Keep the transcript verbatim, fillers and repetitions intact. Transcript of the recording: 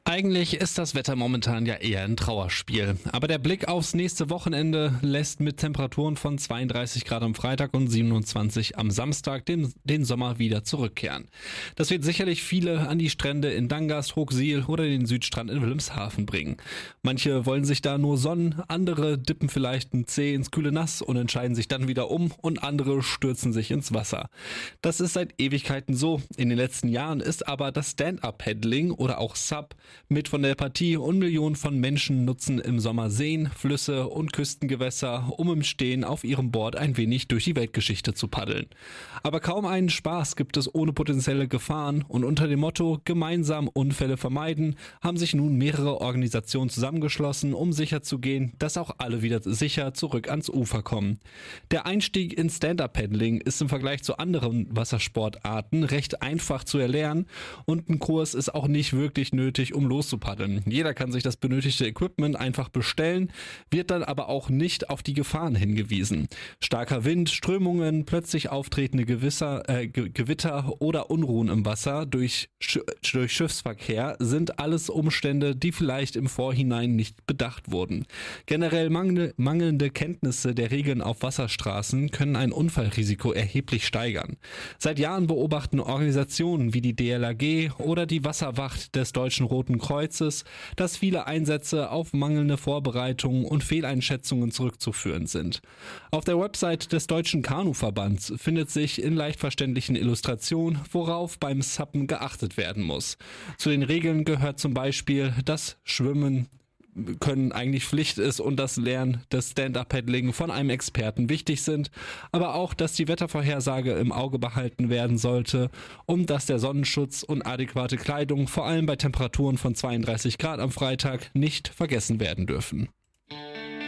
Eigentlich ist das Wetter momentan ja eher ein Trauerspiel. Aber der Blick aufs nächste Wochenende lässt mit Temperaturen von zweiunddreißig Grad am Freitag und siebenundzwanzig am Samstag den, den Sommer wieder zurückkehren. Das wird sicherlich viele an die Strände in Dangast, Hochsiel oder den Südstrand in Wilhelmshaven bringen. Manche wollen sich da nur sonnen, andere dippen vielleicht einen Zeh ins kühle Nass und entscheiden sich dann wieder um und andere stürzen sich ins Wasser. Das ist seit Ewigkeiten so. In den letzten Jahren ist aber das Stand-Up-Paddling oder auch Sub mit von der Partie und Millionen von Menschen nutzen im Sommer Seen, Flüsse und Küstengewässer, um im Stehen auf ihrem Board ein wenig durch die Weltgeschichte zu paddeln. Aber kaum einen Spaß gibt es ohne potenzielle Gefahren und unter dem Motto gemeinsam Unfälle vermeiden haben sich nun mehrere Organisationen zusammengeschlossen, um sicherzugehen, dass auch alle wieder sicher zurück ans Ufer kommen. Der Einstieg ins Stand-Up-Paddling ist im Vergleich zu anderen Wassersportarten recht einfach zu erlernen und ein Kurs ist auch nicht wirklich nötig, um loszupaddeln. Jeder kann sich das benötigte Equipment einfach bestellen, wird dann aber auch nicht auf die Gefahren hingewiesen. Starker Wind, Strömungen, plötzlich auftretende Gewisser, äh, Ge- Gewitter oder Unruhen im Wasser durch, Sch- durch Schiffsverkehr sind alles Umstände, die vielleicht im Vorhinein nicht bedacht wurden. Generell mangel- mangelnde Kenntnisse der Regeln auf Wasserstraßen können ein Unfallrisiko erheblich steigern. Seit Jahren beobachten Organisationen wie die D L R G oder die Wasserwacht des Deutschen Roten Kreuzes, dass viele Einsätze auf mangelnde Vorbereitungen und Fehleinschätzungen zurückzuführen sind. Auf der Website des Deutschen Kanuverbands findet sich in leicht verständlichen Illustrationen, worauf beim Suppen geachtet werden muss. Zu den Regeln gehört zum Beispiel, dass Schwimmen können eigentlich Pflicht ist und das Lernen des Stand-Up-Paddling von einem Experten wichtig sind, aber auch, dass die Wettervorhersage im Auge behalten werden sollte und dass der Sonnenschutz und adäquate Kleidung vor allem bei Temperaturen von zweiunddreißig Grad am Freitag nicht vergessen werden dürfen.